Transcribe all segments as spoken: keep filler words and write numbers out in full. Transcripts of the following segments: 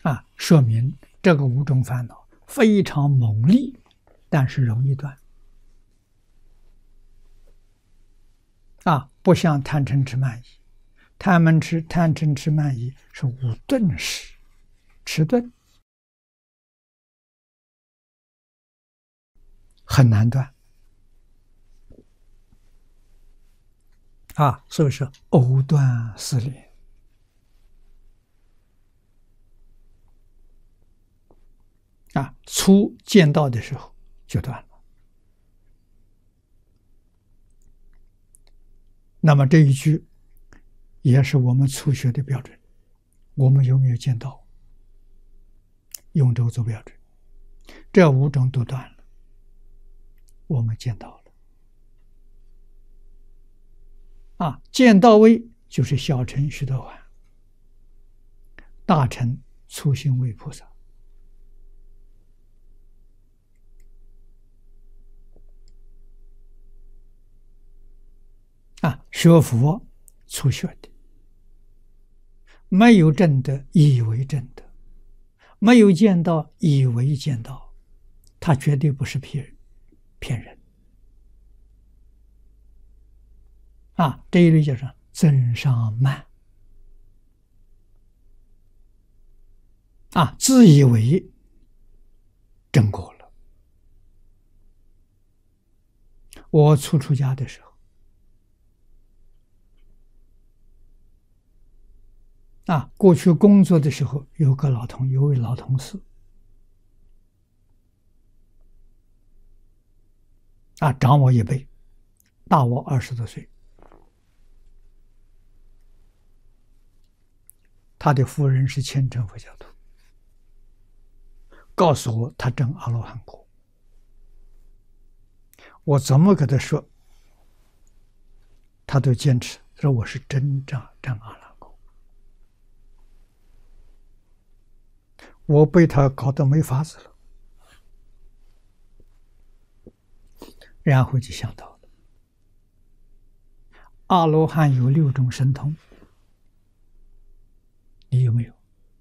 啊，说明这个五种烦恼非常猛烈，但是容易断。啊，不像贪嗔痴慢疑，贪嗔痴贪嗔痴慢疑是五顿时，迟钝，很难断。啊，所以说藕断丝连。啊，初见到的时候就断了。那么这一句也是我们初学的标准，我们有没有见到？用这个做标准，这五种都断了，我们见到了。啊，见到位就是小乘须陀洹，大乘初心位菩萨。啊，学佛初学的，没有证得以为证得，没有见到以为见到，他绝对不是骗人，骗人。啊，这一类叫做增上慢。啊，自以为证果了。我初出家的时候，啊，过去工作的时候，有个老同，有位老同事，啊，长我一辈，大我二十多岁。他的夫人是虔诚佛教徒，告诉我他证阿罗汉果。我怎么跟他说，他都坚持说我是真正证阿罗汉果。我被他搞得没法子了，然后就想到了阿罗汉有六种神通，你有没有？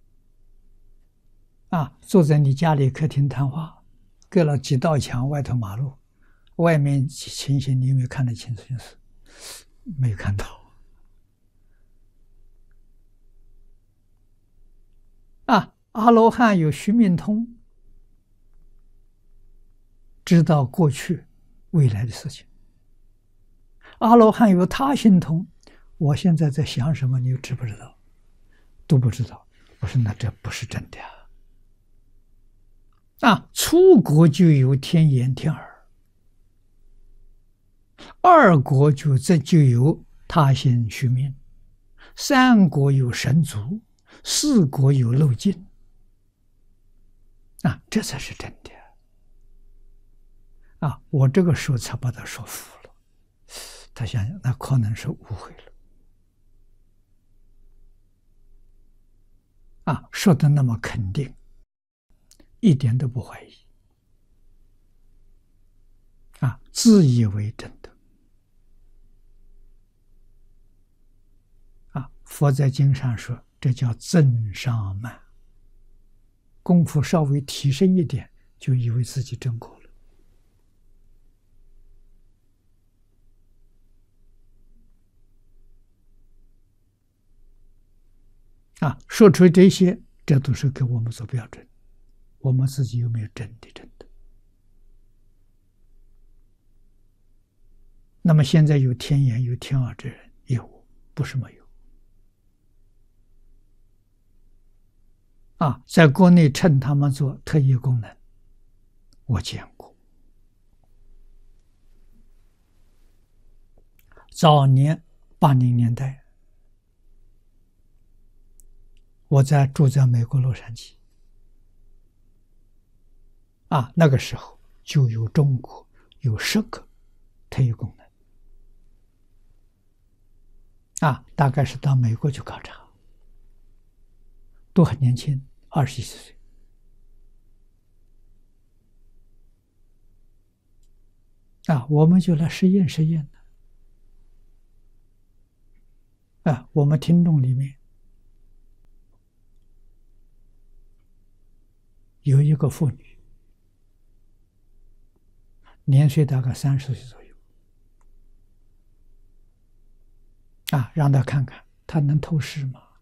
啊，坐在你家里客厅谈话，隔了几道墙，外头马路，外面情形你有没有看得清楚？没有看到。啊，阿罗汉有须命通，知道过去未来的事情。阿罗汉有他心通，我现在在想什么，你又知不知道？都不知道。我说那这不是真的啊！啊，初国就有天眼天耳，二国就这就有他心须命，三国有神足，四国有漏尽。啊，这才是真的啊！我这个时候才把他说服了。他想想，那可能是误会了。啊，说的那么肯定，一点都不怀疑。啊，自以为真的。啊，佛在经上说，这叫增上慢。功夫稍微提升一点，就以为自己证果了。啊，说出这些，这都是给我们做标准，我们自己有没有真的真的？那么现在有天眼有天耳之人，有，不是没有。啊，在国内趁他们做特异功能，我见过。早年八零年代，我在住在美国洛杉矶。啊，那个时候就有中国有十个特异功能。啊，大概是到美国去考察，都很年轻，二十几岁。啊，我们就来实验实验的。啊，我们听众里面有一个妇女，年岁大概三十岁左右，啊，让她看看，她能透视吗？